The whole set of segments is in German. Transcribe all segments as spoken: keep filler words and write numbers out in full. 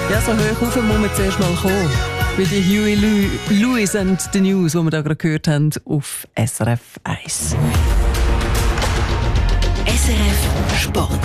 Ja, so hoch rauf muss man zuerst mal kommen. Wie die Huey Lew- Lewis and the News, die wir da gerade gehört haben, auf S R F eins. S R F Sport.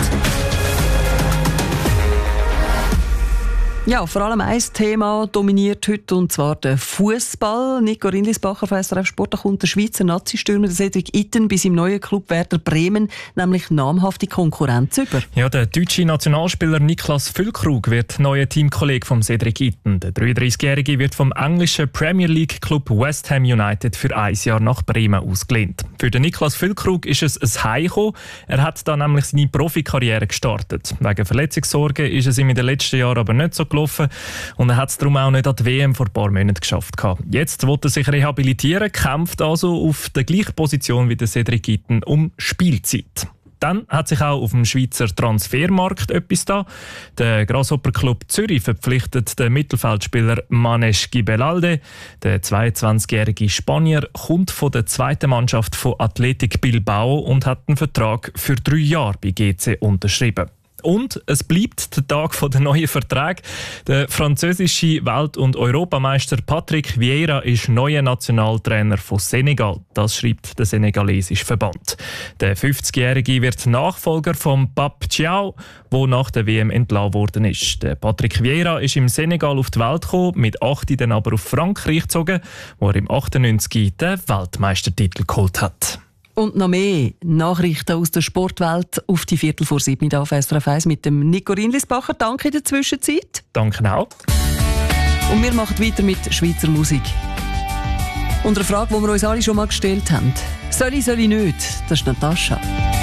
Ja, vor allem ein Thema dominiert heute, und zwar der Fußball. Nico Rindlisbacher von S R F Sport, da kommt der Schweizer Nazi-Stürmer Cedric Itten bei seinem neuen Club Werder Bremen nämlich namhafte Konkurrenz über. Ja, der deutsche Nationalspieler Niklas Füllkrug wird neuer Teamkollege von Cedric Itten. Der dreiunddreißigjährige wird vom englischen Premier League Club West Ham United für ein Jahr nach Bremen ausgelehnt. Für den Niklas Füllkrug ist es ein Heimkommen. Er hat da nämlich seine Profikarriere gestartet. Wegen Verletzungssorgen ist es ihm in den letzten Jahren aber nicht so gelaufen und er hat es darum auch nicht an die W M vor ein paar Monaten geschafft. Jetzt will er sich rehabilitieren, kämpft also auf der gleichen Position wie der Cedric Itten um Spielzeit. Dann hat sich auch auf dem Schweizer Transfermarkt etwas da. Der Grasshopper Club Zürich verpflichtet den Mittelfeldspieler Manesh Gibelalde. Der zweiundzwanzigjährige Spanier kommt von der zweiten Mannschaft von Athletic Bilbao und hat einen Vertrag für drei Jahre bei G C unterschrieben. Und es bleibt der Tag der neuen Verträge. Der französische Welt- und Europameister Patrick Vieira ist neuer Nationaltrainer von Senegal. Das schreibt der senegalesische Verband. Der fünfzigjährige wird Nachfolger von Pape Thiaw, der nach der W M entlassen worden ist. Der Patrick Vieira ist im Senegal auf die Welt gekommen, mit acht dann aber auf Frankreich gezogen, wo er im achtundneunzig den Weltmeistertitel geholt hat. Und noch mehr Nachrichten aus der Sportwelt auf die Viertel vor sieben auf S R F eins mit dem Nico Rindlisbacher. Danke in der Zwischenzeit. Danke auch. Und wir machen weiter mit Schweizer Musik. Und eine Frage, die wir uns alle schon mal gestellt haben. Soll ich, soll ich nicht? Das ist Natascha.